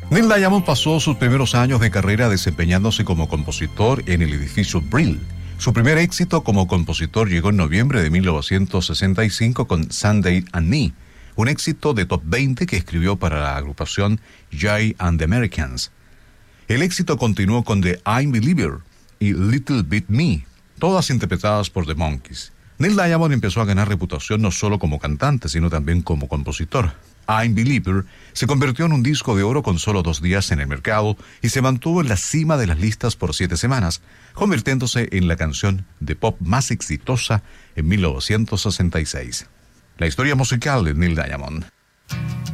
Neil Diamond pasó sus primeros años de carrera desempeñándose como compositor en el edificio Brill. Su primer éxito como compositor llegó en noviembre de 1965 con Sunday and Me, un éxito de top 20 que escribió para la agrupación Jay and the Americans. El éxito continuó con The I'm Believer y Little Bit Me, todas interpretadas por The Monkees. Neil Diamond empezó a ganar reputación no solo como cantante, sino también como compositor. I'm Believer se convirtió en un disco de oro con solo 2 días en el mercado y se mantuvo en la cima de las listas por 7 semanas, convirtiéndose en la canción de pop más exitosa en 1966. La historia musical de Neil Diamond.